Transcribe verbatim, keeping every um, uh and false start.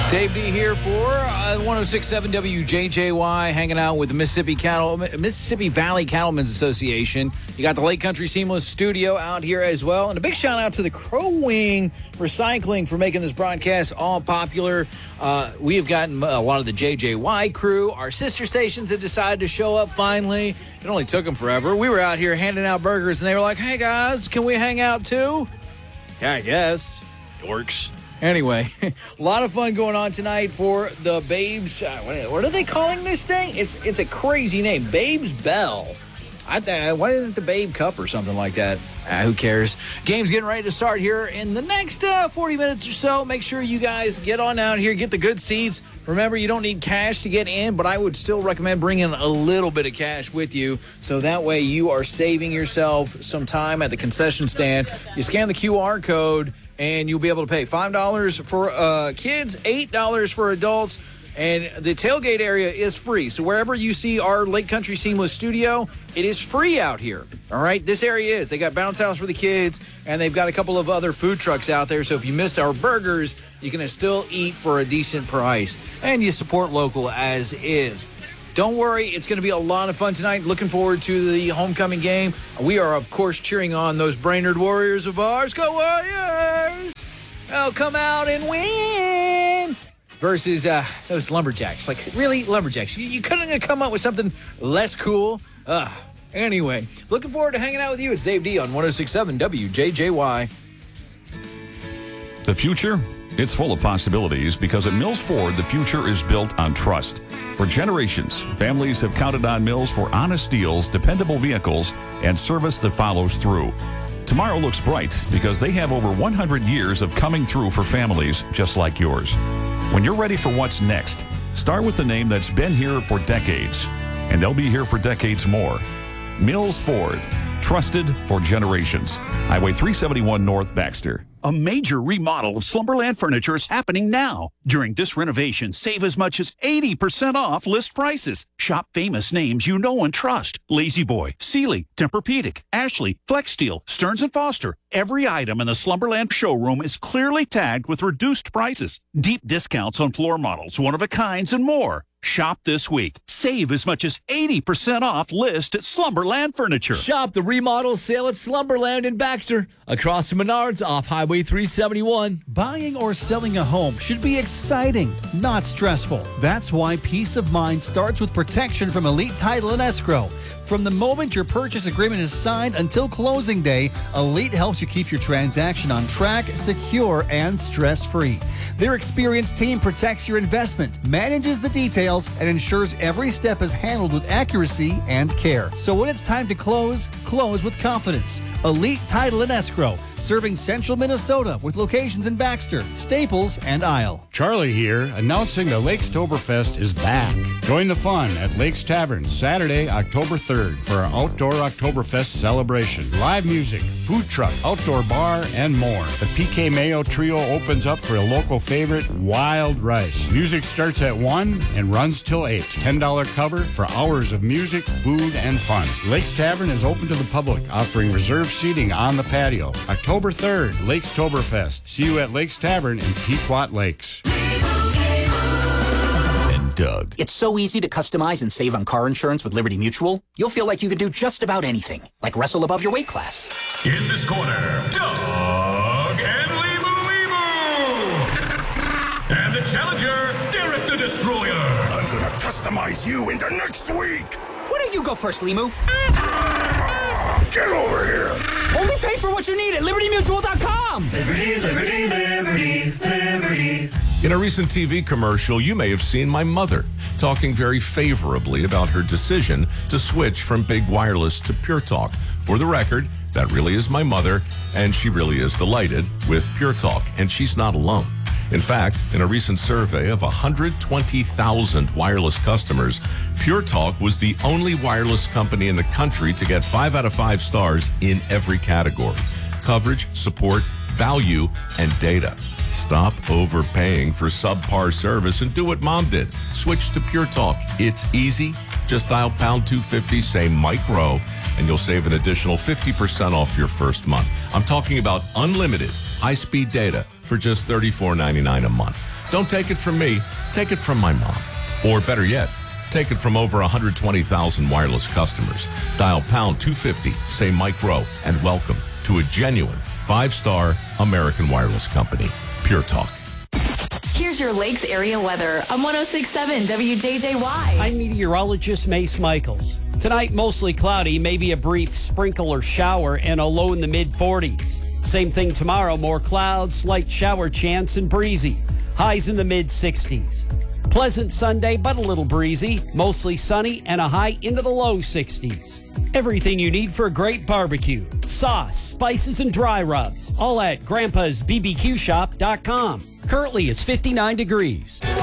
Dave D here for uh, one oh six point seven W J J Y, hanging out with the Mississippi Cattle, Mississippi Valley Cattlemen's Association. You got the Lake Country Seamless Studio out here as well. And a big shout out to the Crow Wing Recycling for making this broadcast all popular. Uh, we have gotten a lot of the J J Y crew. Our sister stations have decided to show up finally. It only took them forever. We were out here handing out burgers, and they were like, hey, guys, can we hang out too? Yeah, I guess. Dorks. Anyway, a lot of fun going on tonight for the Babes. Uh, what, what are they calling this thing? It's it's a crazy name, Babes Bell. I th- why isn't it the Babe Cup or something like that? Ah, who cares? Game's getting ready to start here in the next uh, forty minutes or so. Make sure you guys get on out here, get the good seats. Remember, you don't need cash to get in, but I would still recommend bringing a little bit of cash with you, so that way you are saving yourself some time at the concession stand. You scan the Q R code, and you'll be able to pay five dollars for uh, kids, eight dollars for adults, and the tailgate area is free. So wherever you see our Lake Country Seamless Studio, it is free out here, all right? This area is. They got Bounce House for the kids, and they've got a couple of other food trucks out there. So if you missed our burgers, you can still eat for a decent price, and you support local as is. Don't worry, it's going to be a lot of fun tonight. Looking forward to the homecoming game. We are, of course, cheering on those Brainerd Warriors of ours. Go Warriors! They'll come out and win! Versus uh, those Lumberjacks. Like, really? Lumberjacks. You, you couldn't have come up with something less cool? Ugh. Anyway, looking forward to hanging out with you. It's Dave D on one oh six point seven W J J Y. The future? It's full of possibilities because at Mills Ford, the future is built on trust. For generations, families have counted on Mills for honest deals, dependable vehicles, and service that follows through. Tomorrow looks bright because they have over one hundred years of coming through for families just like yours. When you're ready for what's next, start with the name that's been here for decades, and they'll be here for decades more. Mills Ford, trusted for generations. Highway three seventy-one North, Baxter. A major remodel of Slumberland Furniture is happening now. During this renovation, save as much as eighty percent off list prices. Shop famous names you know and trust. Lazy Boy, Sealy, Tempur-Pedic, Ashley, Flex Steel, Stearns and Foster. Every item in the Slumberland showroom is clearly tagged with reduced prices. Deep discounts on floor models, one-of-a-kinds, and more. Shop this week. Save as much as eighty percent off list at Slumberland Furniture. Shop the remodel sale at Slumberland in Baxter. Across from Menards off Highway three seventy-one. Buying or selling a home should be exciting, not stressful. That's why peace of mind starts with protection from Elite Title and Escrow. From the moment your purchase agreement is signed until closing day, Elite helps you keep your transaction on track, secure, and stress-free. Their experienced team protects your investment, manages the details, and ensures every step is handled with accuracy and care. So when it's time to close, close with confidence. Elite Title and Escrow, serving central Minnesota with locations in Baxter, Staples, and Isle. Charlie here, announcing the Lakes-Toberfest is back. Join the fun at Lakes Tavern Saturday, October third for our outdoor Oktoberfest celebration. Live music, food truck, outdoor bar, and more. The P K Mayo Trio opens up for a local favorite, Wild Rice. Music starts at one and runs till eight. ten dollars cover for hours of music, food, and fun. Lakes Tavern is open to the public, offering reserved seating on the patio. October third, Lakes Toberfest. See you at Lakes Tavern in Pequot Lakes. And Doug. It's so easy to customize and save on car insurance with Liberty Mutual. You'll feel like you could do just about anything, like wrestle above your weight class. In this corner, Doug and Limu Limu. And the challenger, Derek the Destroyer. I'm gonna customize you into next week. Why don't you go first, Limu? Get over here! Only pay for what you need at Liberty Mutual dot com! Liberty, Liberty, Liberty, Liberty. In a recent T V commercial, you may have seen my mother talking very favorably about her decision to switch from Big Wireless to Pure Talk. For the record, that really is my mother, and she really is delighted with Pure Talk, and she's not alone. In fact, in a recent survey of one hundred twenty thousand wireless customers, Pure Talk was the only wireless company in the country to get five out of five stars in every category: coverage, support, value, and data. Stop overpaying for subpar service and do what Mom did. Switch to Pure Talk. It's easy. Just dial pound two fifty, say Mike Rowe, and you'll save an additional fifty percent off your first month. I'm talking about unlimited high-speed data, for just thirty-four ninety-nine a month. Don't take it from me. Take it from my mom. Or better yet, take it from over one hundred twenty thousand wireless customers. Dial pound two fifty, say Mike Rowe, and welcome to a genuine five-star American wireless company. Pure Talk. Here's your Lakes area weather on one oh six point seven W J J Y. I'm meteorologist Mace Michaels. Tonight, mostly cloudy, maybe a brief sprinkle or shower, and a low in the mid forties. Same thing tomorrow, more clouds, slight shower chance, and breezy. Highs in the mid sixties. Pleasant Sunday, but a little breezy, mostly sunny, and a high into the low sixties. Everything you need for a great barbecue. Sauce, spices, and dry rubs. All at grandpas b b q shop dot com. Currently, it's fifty-nine degrees.